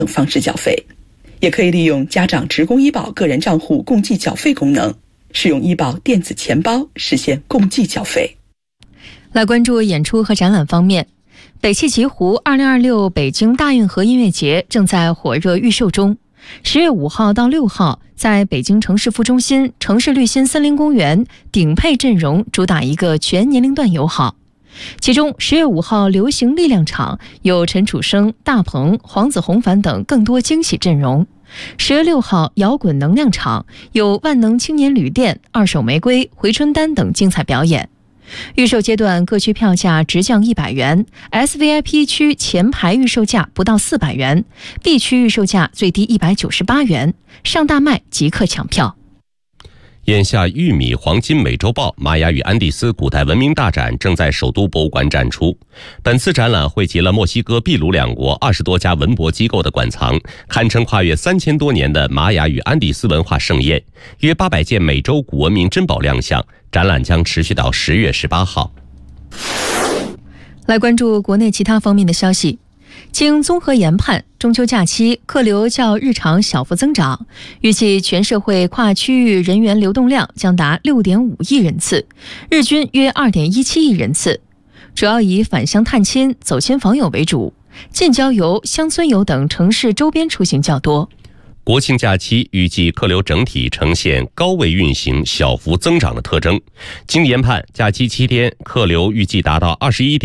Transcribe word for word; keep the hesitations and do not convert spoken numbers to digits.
等方式缴费，也可以利用家长职工医保个人账户共计缴费功能，使用医保电子钱包实现共计缴费。 来关注演出和展览方面，北汽极狐二零二六北京大运河音乐节正在火热预售中。十月五号到六号，在北京城市副中心、城市绿心森林公园顶配阵容主打一个全年龄段友好。其中十月五号流行力量场有陈楚生、大鹏、黄子弘凡等更多惊喜阵容。十月六号摇滚能量场有万能青年旅店、二手玫瑰、回春丹等精彩表演。预售阶段各区票价直降一百元 ，S V I P 区前排预售价不到四百元 ，B 区预售价最低一百九十八元，上大麦即刻抢票。 眼下玉米黄金美洲豹玛雅与安第斯古代文明大展正在首都博物馆展出。本次展览汇集了墨西哥、秘鲁两国二十多家文博机构的馆藏，堪称跨越三千多年的玛雅与安第斯文化盛宴。约八百件美洲古文明珍宝亮相，展览将持续到十月十八号。 来关注国内其他方面的消息。经综合研判，中秋假期客流较日常小幅增长，预计全社会跨区域人员流动量将达 六点五亿人次，日均约 二点一七亿人次，主要以返乡探亲、走亲访友为主，近郊游、乡村游等城市周边出行较多。 国庆假期预计客流整体呈现高位运行、小幅增长的特征。经研判，假期七天客流预计达到二十一点